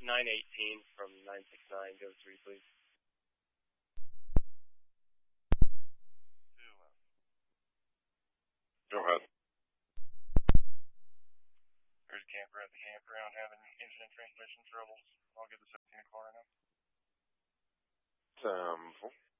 918 from 969, go 3, please. Go ahead. There's a camper at the campground having engine and transmission troubles. I'll give the 17 a call right now. 4.